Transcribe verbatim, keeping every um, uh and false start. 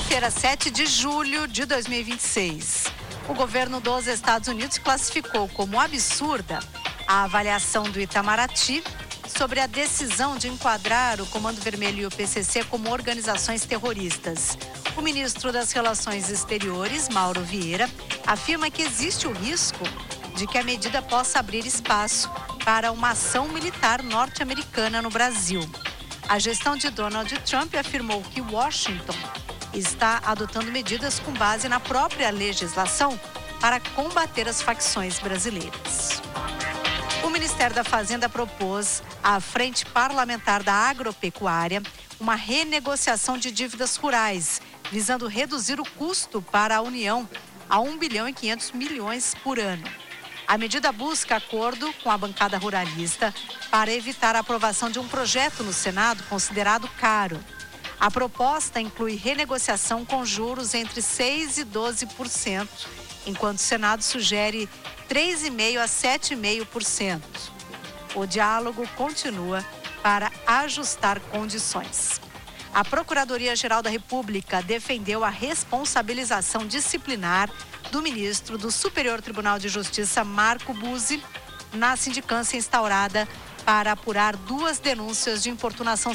Quinta-feira, sete de julho de dois mil e vinte e seis. O governo dos Estados Unidos classificou como absurda a avaliação do Itamaraty sobre a decisão de enquadrar o Comando Vermelho e o P C C como organizações terroristas. O ministro das Relações Exteriores, Mauro Vieira, afirma que existe o risco de que a medida possa abrir espaço para uma ação militar norte-americana no Brasil. A gestão de Donald Trump afirmou que Washington está adotando medidas com base na própria legislação para combater as facções brasileiras. O Ministério da Fazenda propôs à Frente Parlamentar da Agropecuária uma renegociação de dívidas rurais, visando reduzir o custo para a União a um bilhão e quinhentos milhões por ano. A medida busca acordo com a bancada ruralista para evitar a aprovação de um projeto no Senado considerado caro. A proposta inclui renegociação com juros entre seis por cento e doze por cento, enquanto o Senado sugere três vírgula cinco por cento a sete vírgula cinco por cento. O diálogo continua para ajustar condições. A Procuradoria-Geral da República defendeu a responsabilização disciplinar do ministro do Superior Tribunal de Justiça, Marco Buzzi, na sindicância instaurada para apurar duas denúncias de importunação